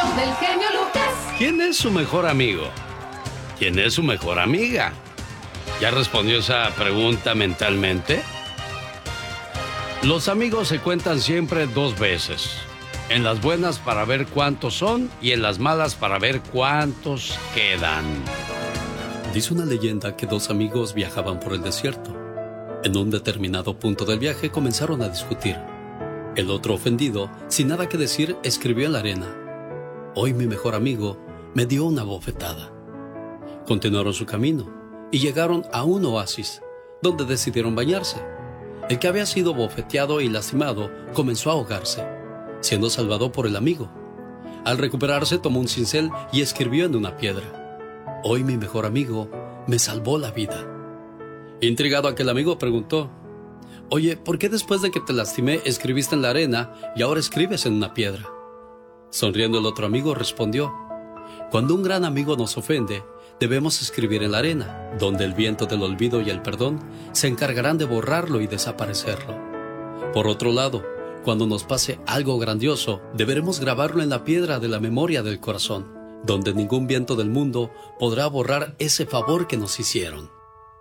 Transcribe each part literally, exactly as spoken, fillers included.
del genio Lucas. ¿Quién es su mejor amigo? ¿Quién es su mejor amiga? ¿Ya respondió esa pregunta mentalmente? Los amigos se cuentan siempre dos veces. En las buenas para ver cuántos son y en las malas para ver cuántos quedan. Dice una leyenda que dos amigos viajaban por el desierto. En un determinado punto del viaje comenzaron a discutir. El otro, ofendido, sin nada que decir, escribió en la arena: hoy mi mejor amigo me dio una bofetada. Continuaron su camino y llegaron a un oasis, donde decidieron bañarse. El que había sido bofeteado y lastimado comenzó a ahogarse, siendo salvado por el amigo. Al recuperarse, tomó un cincel y escribió en una piedra: hoy mi mejor amigo me salvó la vida. Intrigado, aquel amigo preguntó: oye, ¿por qué después de que te lastimé escribiste en la arena y ahora escribes en una piedra? Sonriendo, el otro amigo respondió: cuando un gran amigo nos ofende, debemos escribir en la arena, donde el viento del olvido y el perdón se encargarán de borrarlo y desaparecerlo. Por otro lado, cuando nos pase algo grandioso, deberemos grabarlo en la piedra de la memoria del corazón, donde ningún viento del mundo podrá borrar ese favor que nos hicieron.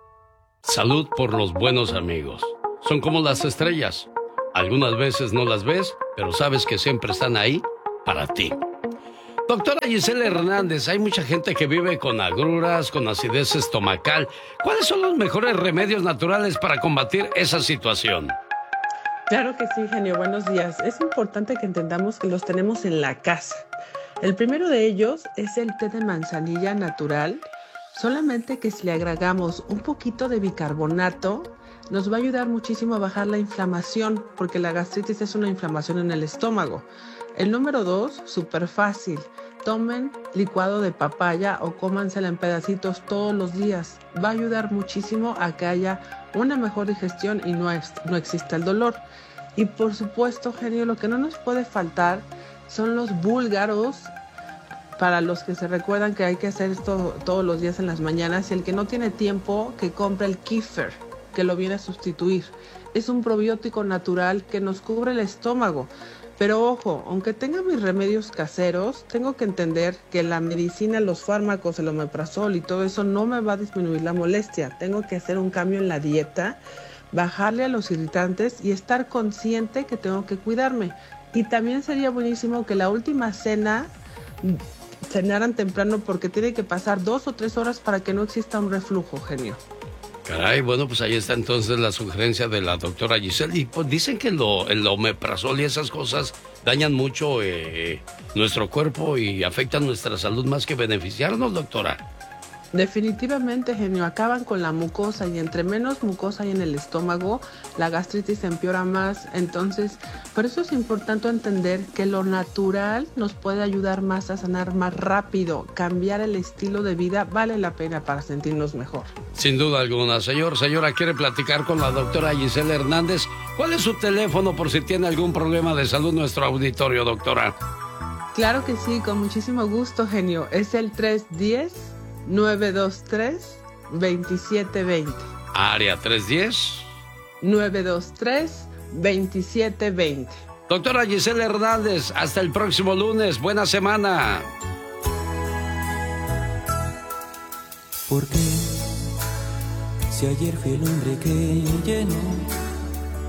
Salud por los buenos amigos. Son como las estrellas. Algunas veces no las ves, pero sabes que siempre están ahí para ti. Doctora Gisela Hernández, hay mucha gente que vive con agruras, con acidez estomacal. ¿Cuáles son los mejores remedios naturales para combatir esa situación? Claro que sí, genio. Buenos días. Es importante que entendamos que los tenemos en la casa. El primero de ellos es el té de manzanilla natural. Solamente que si le agregamos un poquito de bicarbonato, nos va a ayudar muchísimo a bajar la inflamación, porque la gastritis es una inflamación en el estómago. El número dos, súper fácil. Tomen licuado de papaya o cómansela en pedacitos todos los días. Va a ayudar muchísimo a que haya una mejor digestión y no, es, no exista el dolor. Y por supuesto, genio, lo que no nos puede faltar son los búlgaros. Para los que se recuerdan que hay que hacer esto todos los días en las mañanas, y el que no tiene tiempo, que compre el kéfir, que lo viene a sustituir. Es un probiótico natural que nos cubre el estómago. Pero ojo, aunque tenga mis remedios caseros, tengo que entender que la medicina, los fármacos, el omeprazol y todo eso no me va a disminuir la molestia. Tengo que hacer un cambio en la dieta, bajarle a los irritantes y estar consciente que tengo que cuidarme. Y también sería buenísimo que la última cena cenaran temprano, porque tiene que pasar dos o tres horas para que no exista un reflujo, genio. Caray, bueno, pues ahí está entonces la sugerencia de la doctora Giselle. Y pues dicen que lo, el omeprazol y esas cosas dañan mucho eh, nuestro cuerpo y afectan nuestra salud más que beneficiarnos, doctora. Definitivamente, genio, acaban con la mucosa, y entre menos mucosa hay en el estómago, la gastritis empeora más. Entonces, por eso es importante entender que lo natural nos puede ayudar más a sanar más rápido. Cambiar el estilo de vida vale la pena para sentirnos mejor. Sin duda alguna. Señor, señora, ¿quiere platicar con la doctora Gisela Hernández? ¿Cuál es su teléfono por si tiene algún problema de salud nuestro auditorio, doctora? Claro que sí, con muchísimo gusto, genio. Es el tres uno cero, nueve dos tres, dos siete dos cero. Área tres uno cero. nueve dos tres, dos siete dos cero. Doctora Gisela Hernández, hasta el próximo lunes. Buena semana. ¿Por qué? Si ayer fui el hombre que llenó